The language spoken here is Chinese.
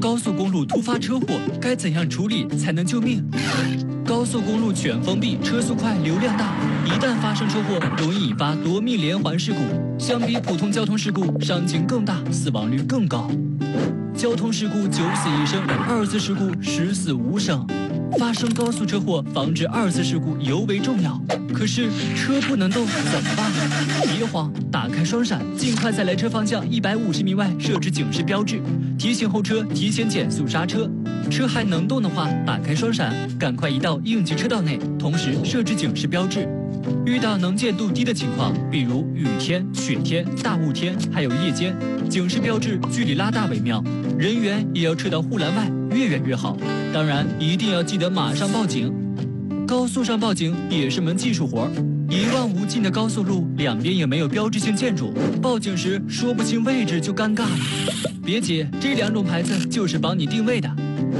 高速公路突发车祸该怎样处理才能救命？高速公路全封闭，车速快，流量大，一旦发生车祸，容易引发夺命连环事故。相比普通交通事故，伤情更大，死亡率更高。交通事故9死1生，2次事故10死5生。发生高速车祸，防止2次事故尤为重要。可是车不能动，怎么办？别慌，打开双闪，尽快在来车方向150米外设置警示标志，提醒后车提前减速刹车。车还能动的话，打开双闪，赶快移到应急车道内，同时设置警示标志。遇到能见度低的情况，比如雨天、雪天、大雾天，还有夜间，警示标志距离拉大为妙，人员也要撤到护栏外，越远越好。当然，一定要记得马上报警。高速上报警也是门技术活，一望无尽的高速路，两边也没有标志性建筑，报警时说不清位置就尴尬了。别急，这2种牌子就是帮你定位的。